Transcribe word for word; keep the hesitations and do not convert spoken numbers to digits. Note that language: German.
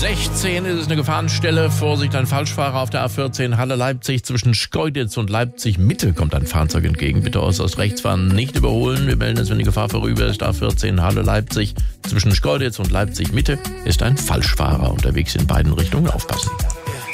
sechzehn ist es eine Gefahrenstelle. Vorsicht, ein Falschfahrer auf der A vierzehn Halle-Leipzig. Zwischen Schkeuditz und Leipzig-Mitte kommt ein Fahrzeug entgegen. Bitte äußerst rechts fahren, nicht überholen. Wir melden es, wenn die Gefahr vorüber ist. A vierzehn Halle-Leipzig. Zwischen Schkeuditz und Leipzig-Mitte ist ein Falschfahrer unterwegs in beiden Richtungen. Aufpassen.